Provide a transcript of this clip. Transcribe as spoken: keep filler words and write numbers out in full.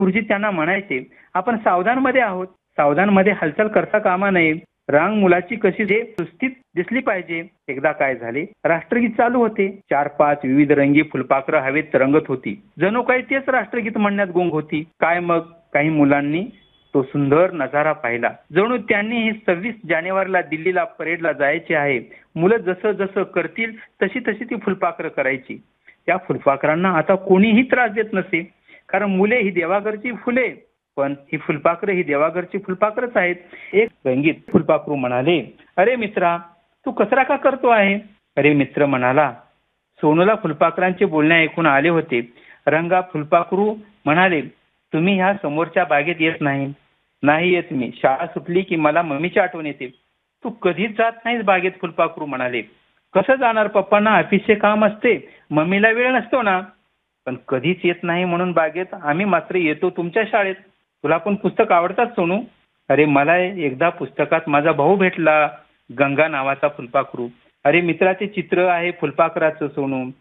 गुरुजी त्यांना म्हणायचे, आपण सावधानमध्ये आहोत, सावधानमध्ये हालचाल करता कामा नये. रांग मुलाची कशी जे सुस्थित दिसली पाहिजे. एकदा काय झाले, राष्ट्रगीत चालू होते. चार पाच विविध रंगी फुलपाखरं हवेत तरंगत होती. जणू काही तेच राष्ट्रगीत म्हणण्यात गुंग होती. काय मग काही मुलांनी तो सुंदर नजारा पाहिला. जणू त्यांनी ही सव्वीस जानेवारीला दिल्लीला परेडला जायचे आहे. मुलं जसं जसं करतील तशी तशी ती फुलपाखरं करायची. त्या फुलपाखरांना आता कोणीही त्रास देत नसे, कारण मुले ही देवाघरची फुले, पण ही फुलपाखरं ही देवाघरची फुलपाखरच आहेत. एक रंगीत फुलपाखरू म्हणाले, अरे मित्रा, तू कचरा का करतो आहे? अरे मित्र म्हणाला, सोनूला फुलपाखरांचे बोलणे ऐकून आले होते. रंगा फुलपाखरू म्हणाले, तुम्ही ह्या समोरच्या बागेत येत नाही. नाही येत मी. शाळा सुटली की मला मम्मीची आठवण येते. तू कधीच जात नाहीस बागेत. फुलपाखरू म्हणाले, कसं जाणार, पप्पांना ऑफिसचे काम असते, मम्मीला वेळ नसतो ना. पण कधीच येत नाही म्हणून बागेत आम्ही मात्र येतो तुमच्या शाळेत. तुला पण पुस्तक आवडतात सोनू? अरे मला एकदा पुस्तकात माझा भाऊ भेटला, गंगा नावाचा फुलपाखरू. अरे मित्राचे चित्र आहे फुलपाखराचं सोनू.